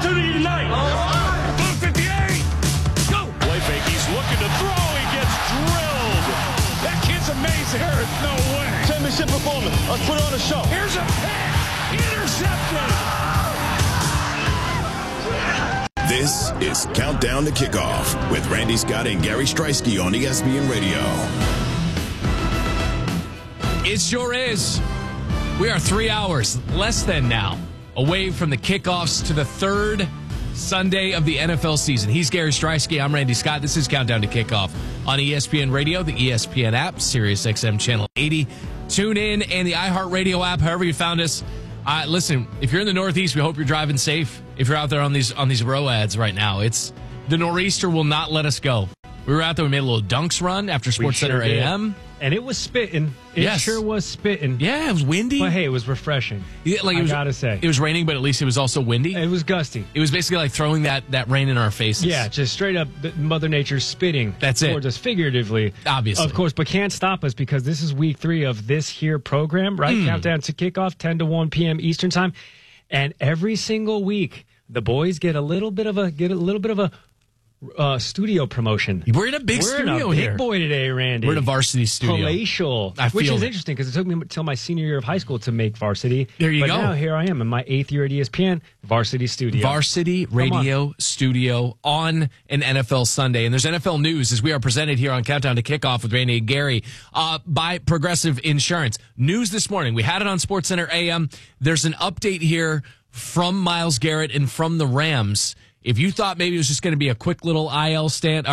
opportunity tonight. 58. Go. Play fake. He's looking to throw. He gets drilled. That kid's amazing. There is no way. Championship performance. Let's put on a show. Here's a pick. Intercepted. This is Countdown to Kickoff with Randy Scott and Gary Streisky on ESPN Radio. It sure is. We are 3 hours, less than now, away from the kickoffs to the third Sunday of the NFL season. He's Gary Streisky. I'm Randy Scott. This is Countdown to Kickoff on ESPN Radio, the ESPN app, Sirius XM Channel 80. Tune in and the iHeartRadio app, however you found us. Listen, if you're in the Northeast, we hope you're driving safe. If you're out there on these roads right now, the nor'easter will not let us go. We were out there. We made a little dunks run after SportsCenter AM. And it was spitting. It sure was spitting. Yeah, it was windy. But hey, it was refreshing. Yeah, I gotta say. It was raining, but at least it was also windy. It was gusty. It was basically like throwing that rain in our faces. Yeah, just straight up Mother Nature spitting. That's it. Or just figuratively. Obviously. Of course, but can't stop us because this is week 3 of this here program, right? Countdown to Kickoff, 10 to 1 p.m. Eastern Time. And every single week, the boys get a little bit of a studio promotion. We're in a big studio big here. Boy today, Randy. We're in a varsity studio. Palatial. Which is interesting because it took me until my senior year of high school to make varsity. There you go. But now here I am in my 8th year at ESPN, varsity studio. Varsity radio studio on an NFL Sunday. And there's NFL news as we are presented here on Countdown to Kickoff with Randy and Gary by Progressive Insurance. News this morning. We had it on SportsCenter AM. There's an update here from Myles Garrett and from the Rams. If you thought maybe it was just going to be a quick little IR stand,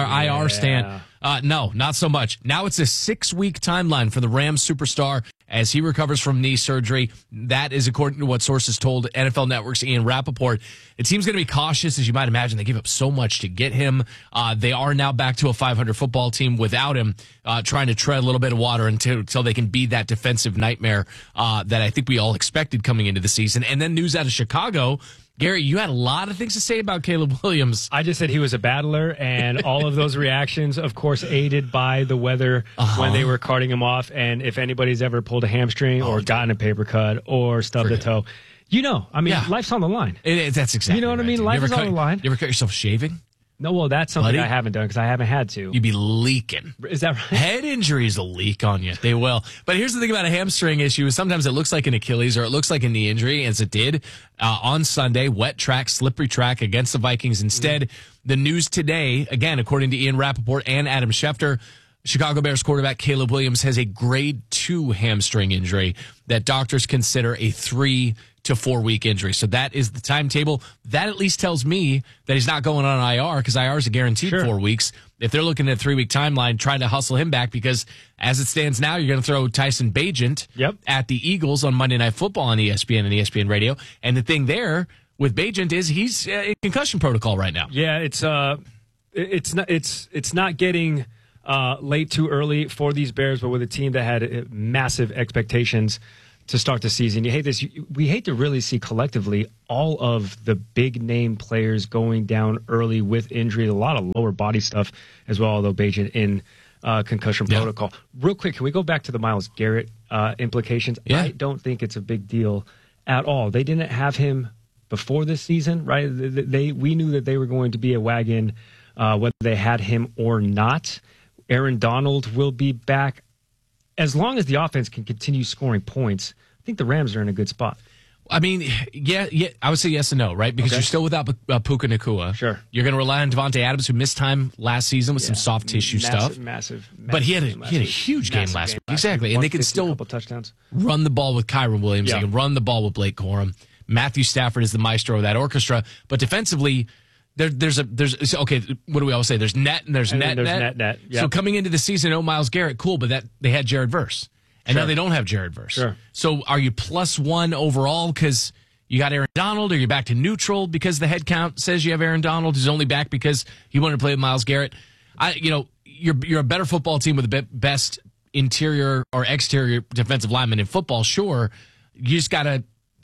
no, not so much. Now it's a 6-week timeline for the Rams superstar as he recovers from knee surgery. That is according to what sources told NFL Network's Ian Rappaport. The team's going to be cautious, as you might imagine. They gave up so much to get him. They are now back to a 500 football team without him, trying to tread a little bit of water until they can be that defensive nightmare that I think we all expected coming into the season. And then news out of Chicago. Gary, you had a lot of things to say about Caleb Williams. I just said he was a battler, and all of those reactions, of course, aided by the weather when they were carting him off. And if anybody's ever pulled a hamstring or gotten a paper cut or stubbed a toe, life's on the line. That's exactly You know what right, I mean? dude. Life is on the line. You ever cut yourself shaving? No, well, that's something I haven't done because I haven't had to. You'd be leaking. Is that right? Head injuries will leak on you. They will. But here's the thing about a hamstring issue is sometimes it looks like an Achilles or it looks like a knee injury, as it did on Sunday. Wet track, slippery track against the Vikings. Instead, the news today, again, according to Ian Rappaport and Adam Schefter, Chicago Bears quarterback Caleb Williams has a grade 2 hamstring injury that doctors consider a 3 to 4 week injury. So that is the timetable. That at least tells me that he's not going on IR because IR is a guaranteed 4 weeks. If they're looking at a 3-week timeline, trying to hustle him back because as it stands now, you're going to throw Tyson Bagent at the Eagles on Monday Night Football on ESPN and ESPN Radio. And the thing there with Bagent is he's in concussion protocol right now. Yeah, it's not getting late too early for these Bears, but with a team that had massive expectations to start the season. You hate this. We hate to really see collectively all of the big name players going down early with injury. A lot of lower body stuff as well, although Bagent in concussion protocol. Real quick, can we go back to the Myles Garrett implications? Yeah. I don't think it's a big deal at all. They didn't have him before this season, right? We knew that they were going to be a wagon whether they had him or not. Aaron Donald will be back. As long as the offense can continue scoring points, I think the Rams are in a good spot. I mean, yeah, I would say yes and no, right? Because you're still without Puka Nacua. Sure. You're going to rely on Devontae Adams, who missed time last season with some soft tissue stuff. Massive. But he had a huge game last week. Exactly. And they can still touchdowns. Run the ball with Kyron Williams. They can run the ball with Blake Corum. Matthew Stafford is the maestro of that orchestra. But defensively, there's okay, what do we always say? There's net and there's net. Yep. So coming into the season, Myles Garrett, cool, but they had Jared Verse. And now they don't have Jared Verse. Sure. So are you +1 overall because you got Aaron Donald, or you're back to neutral because the head count says you have Aaron Donald, who's only back because he wanted to play with Myles Garrett? You're a better football team with the best interior or exterior defensive lineman in football, sure. You just got to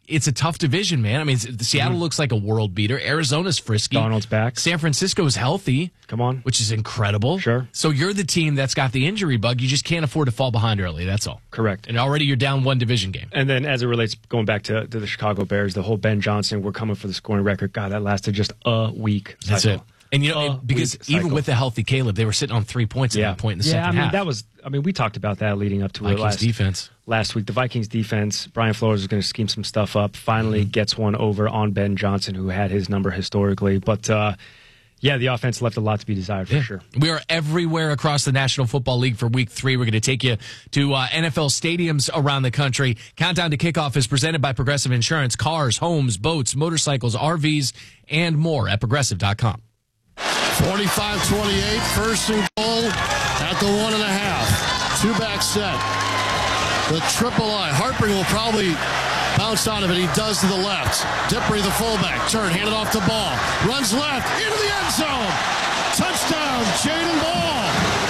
it's a tough division, man. I mean, Seattle looks like a world beater. Arizona's frisky. Donald's back. San Francisco's healthy. Come on. Which is incredible. Sure. So you're the team that's got the injury bug. You just can't afford to fall behind early. That's all. Correct. And already you're down one division game. And then as it relates, going back to the Chicago Bears, the whole Ben Johnson, we're coming for the scoring record. God, that lasted just a week. That's it. And because even with the healthy Caleb, they were sitting on 3 points at that point in the second half. We talked about that leading up to Vikings defense. Last week. The Vikings defense, Brian Flores is going to scheme some stuff up, finally gets one over on Ben Johnson, who had his number historically. But, the offense left a lot to be desired for sure. We are everywhere across the National Football League for Week 3. We're going to take you to NFL stadiums around the country. Countdown to Kickoff is presented by Progressive Insurance. Cars, homes, boats, motorcycles, RVs, and more at Progressive.com. 45-28, first and goal at the 1.5. Two-back set. The triple I. Harper will probably bounce out of it. He does to the left. Dippery, the fullback. Turn, hand it off the ball. Runs left, into the end zone. Touchdown, Jaden Ball.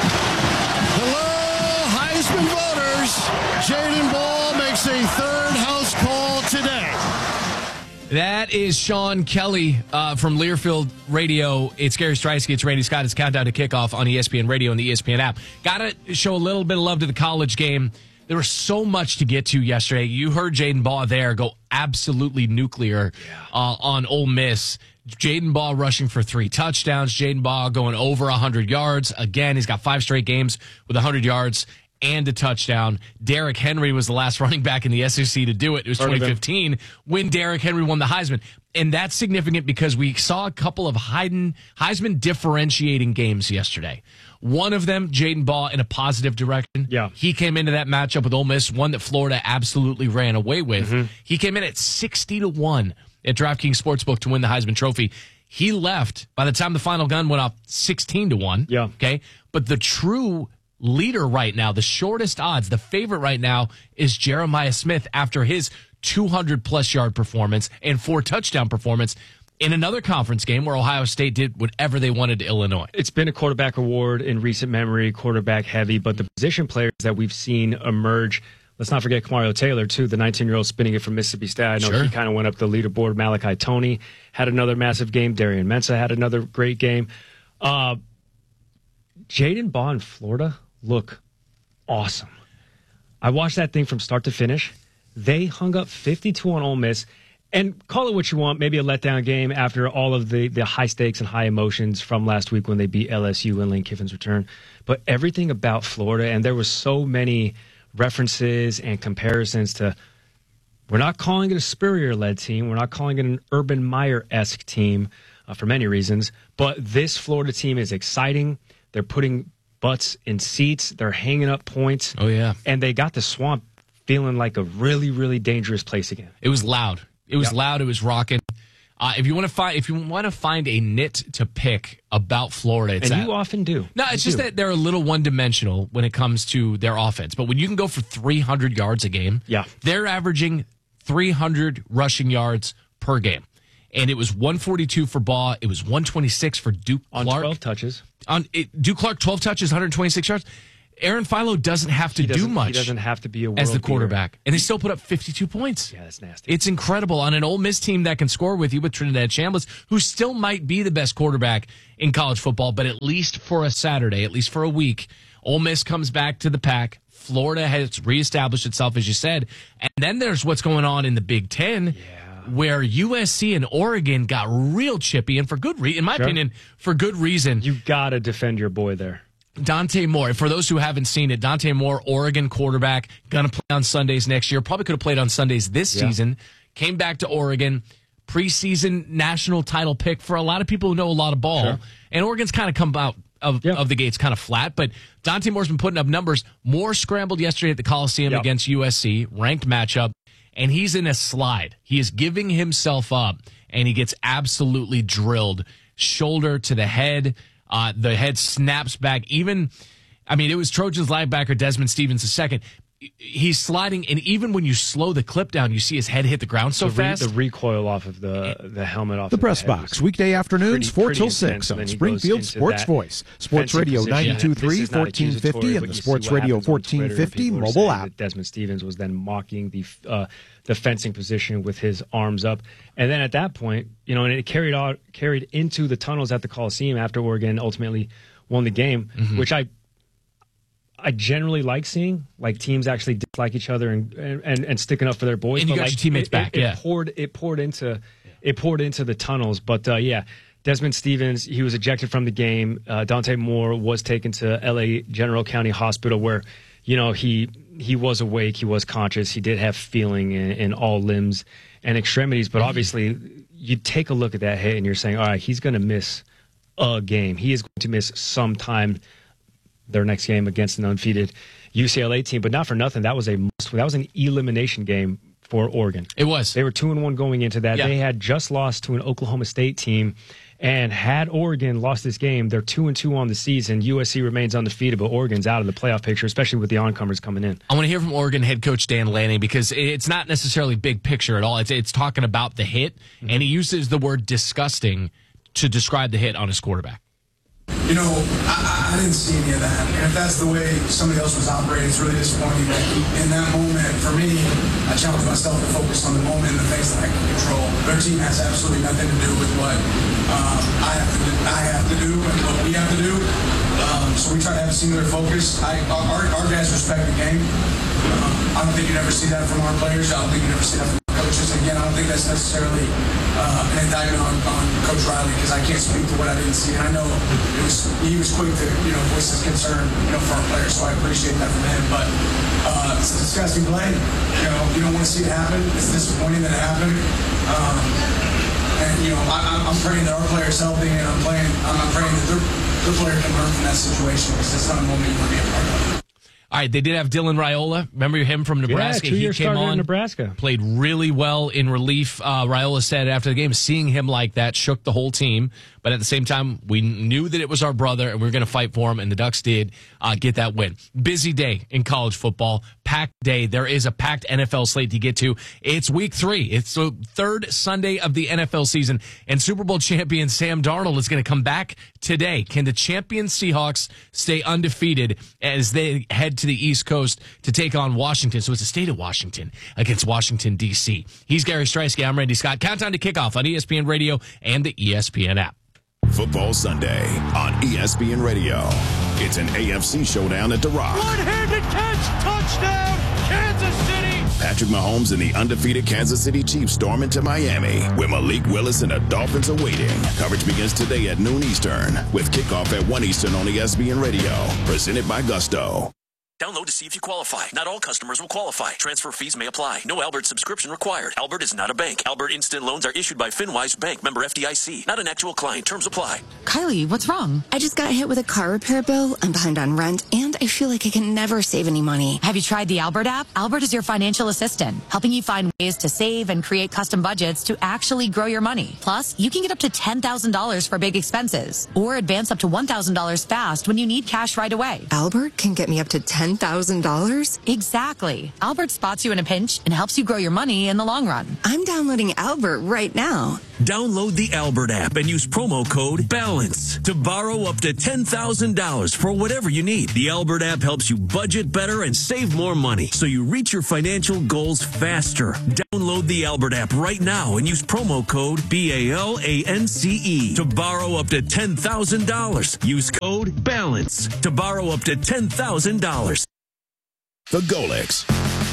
Hello, Heisman voters. Jaden Ball makes a third house call today. That is Sean Kelly from Learfield Radio. It's Gary Striewski. It's Randy Scott. It's Countdown to Kickoff on ESPN Radio and the ESPN app. Got to show a little bit of love to the college game. There was so much to get to yesterday. You heard Jaden Ball there go absolutely nuclear on Ole Miss. Jaden Ball rushing for 3 touchdowns. Jaden Ball going over 100 yards. Again, he's got 5 straight games with 100 yards and a touchdown. Derrick Henry was the last running back in the SEC to do it. It was 2015 when Derrick Henry won the Heisman. And that's significant because we saw a couple of Heisman differentiating games yesterday. One of them, Jaden Ball, in a positive direction. Yeah. He came into that matchup with Ole Miss, one that Florida absolutely ran away with. He came in at 60-1 at DraftKings Sportsbook to win the Heisman Trophy. He left by the time the final gun went off 16-1. Yeah. Okay. But the true leader right now, the shortest odds, the favorite right now is Jeremiah Smith after his 200-plus yard performance and 4 touchdown performance in another conference game where Ohio State did whatever they wanted to Illinois. It's been a quarterback award in recent memory, quarterback heavy, but the position players that we've seen emerge, let's not forget Kamario Taylor, too, the 19-year-old spinning it from Mississippi State. I know he kind of went up the leaderboard. Malachi Toney had another massive game. Darian Mensah had another great game. Jaden Ball in Florida look awesome. I watched that thing from start to finish. They hung up 52 on Ole Miss. And call it what you want, maybe a letdown game after all of the high stakes and high emotions from last week when they beat LSU in Lane Kiffin's return. But everything about Florida, and there was so many references and comparisons to, we're not calling it a Spurrier-led team. We're not calling it an Urban Meyer-esque team for many reasons. But this Florida team is exciting. They're putting butts in seats. They're hanging up points. Oh, yeah. And they got the Swamp feeling like a really, really dangerous place again. It was loud. It was loud. It was rocking. If you want to find a nit to pick about Florida, it's you often do. No, it's just that they're a little one-dimensional when it comes to their offense. But when you can go for 300 yards a game, they're averaging 300 rushing yards per game. And it was 142 for Ball. It was 126 for Duke Clark. On 12 touches. Duke Clark, 12 touches, 126 yards. Aaron Philo doesn't have to do much. He doesn't have to be a world as the quarterback. beater. And they still put up 52 points. Yeah, that's nasty. It's incredible on an Ole Miss team that can score with you with Trinidad Chambliss, who still might be the best quarterback in college football, but at least for a Saturday, at least for a week, Ole Miss comes back to the pack. Florida has reestablished itself, as you said. And then there's what's going on in the Big Ten. Where USC and Oregon got real chippy, and for good reason, in my opinion, for good reason. You got to defend your boy there. Dante Moore, for those who haven't seen it, Dante Moore, Oregon quarterback, going to play on Sundays next year. Probably could have played on Sundays this season. Came back to Oregon. Preseason national title pick for a lot of people who know a lot of ball. And Oregon's kind of come out of the gates kind of flat. But Dante Moore's been putting up numbers. Moore scrambled yesterday at the Coliseum against USC, ranked matchup. And he's in a slide. He is giving himself up, and he gets absolutely drilled. Shoulder to the head. The head snaps back. It was Trojans linebacker Desmond Stevens II. he's sliding, and even when you slow the clip down, you see his head hit the ground so fast. The recoil off of the helmet off the of press the head box, weekday afternoons, 4 till 6 on Springfield Sports Voice, Sports Radio 92.3, 1450, and the Sports Radio 1450 mobile app. Desmond Stevens was then mocking the fencing position with his arms up, and then at that point, and it carried into the tunnels at the Coliseum after Oregon ultimately won the game, which I generally like seeing, like teams actually dislike each other and sticking up for their boys. And you got your teammates back. It poured into the tunnels. But Desmond Stevens, he was ejected from the game. Dante Moore was taken to L.A. General County Hospital, where he was awake, he was conscious, he did have feeling in all limbs and extremities. But obviously, you take a look at that hit and you're saying, all right, he's going to miss a game. He is going to miss some time. Their next game against an undefeated UCLA team, but not for nothing. That was an elimination game for Oregon. It was. They were 2-1 going into that. Yeah. They had just lost to an Oklahoma State team, and had Oregon lost this game, they're 2-2 on the season. USC remains undefeated, but Oregon's out of the playoff picture, especially with the oncomers coming in. I want to hear from Oregon head coach Dan Lanning, because it's not necessarily big picture at all. It's talking about the hit, and he uses the word disgusting to describe the hit on his quarterback. I didn't see any of that. And if that's the way somebody else was operating, it's really disappointing. But in that moment, for me, I challenged myself to focus on the moment and the things that I can control. Their team has absolutely nothing to do with what I have to do and what we have to do. So we try to have a singular focus. Our guys respect the game. I don't think you'd ever see that from our players. I don't think you'd ever see that from our coaches. Again, I don't think that's necessarily an indictment on Coach Riley, because I can't speak to what I didn't see. And I know he was quick to voice his concern for our players, so I appreciate that from him. But it's a disgusting play. You don't want to see it happen. It's disappointing that it happened. And I'm praying that our player's healthy, and I'm praying that their player can learn from that situation, because it's not a moment you want to be a part of. All right, they did have Dylan Raiola. Remember him from Nebraska? Yeah, 2 year he came starter on, in Nebraska. Played really well in relief. Raiola said after the game, seeing him like that shook the whole team. But at the same time, we knew that it was our brother, and we were going to fight for him, and the Ducks did get that win. Busy day in college football. Packed day. There is a packed NFL slate to get to. It's week 3. It's the third Sunday of the NFL season, and Super Bowl champion Sam Darnold is going to come back today. Can the champion Seahawks stay undefeated as they head to the East Coast to take on Washington? So it's the state of Washington against Washington, D.C. He's Gary Streisky. I'm Randy Scott. Countdown to kickoff on ESPN Radio and the ESPN app. Football Sunday on ESPN Radio. It's an AFC showdown at The Rock. One-handed catch, touchdown, Kansas City. Patrick Mahomes and the undefeated Kansas City Chiefs storm into Miami, where Malik Willis and the Dolphins are waiting. Coverage begins today at noon Eastern, with kickoff at 1 Eastern on ESPN Radio. Presented by Gusto. Download to see if you qualify. Not all customers will qualify. Transfer fees may apply. No Albert subscription required. Albert is not a bank. Albert Instant Loans are issued by FinWise Bank, member FDIC. Not an actual client. Terms apply. Kylie, what's wrong? I just got hit with a car repair bill. I'm behind on rent, and I feel like I can never save any money. Have you tried the Albert app? Albert is your financial assistant, helping you find ways to save and create custom budgets to actually grow your money. Plus, you can get up to $10,000 for big expenses, or advance up to $1,000 fast when you need cash right away. Albert can get me up to $10,000? Exactly. Albert spots you in a pinch and helps you grow your money in the long run. I'm downloading Albert right now. Download the Albert app and use promo code BALANCE to borrow up to $10,000 for whatever you need. The Albert app helps you budget better and save more money, so you reach your financial goals faster. Download the Albert app right now and use promo code BALANCE to borrow up to $10,000. Use code BALANCE to borrow up to $10,000. The Golix.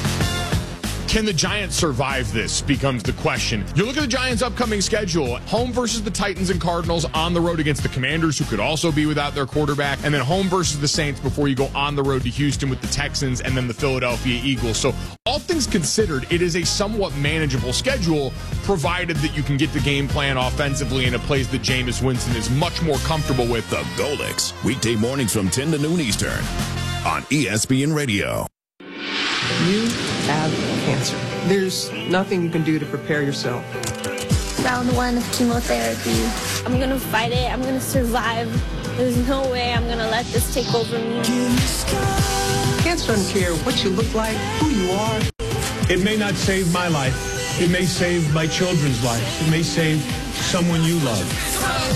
Can the Giants survive this becomes the question. You look at the Giants' upcoming schedule, home versus the Titans and Cardinals, on the road against the Commanders, who could also be without their quarterback, and then home versus the Saints before you go on the road to Houston with the Texans and then the Philadelphia Eagles. So all things considered, it is a somewhat manageable schedule, provided that you can get the game plan offensively and it plays that Jameis Winston is much more comfortable with. The Golix, weekday mornings from 10 to noon Eastern on ESPN Radio. You have cancer. There's nothing you can do to prepare yourself. Round 1 of chemotherapy. I'm gonna fight it. I'm gonna survive. There's no way I'm gonna let this take over me. Get Cancer doesn't care what you look like, who you are. It may not save my life. It may save my children's lives. It may save someone you love.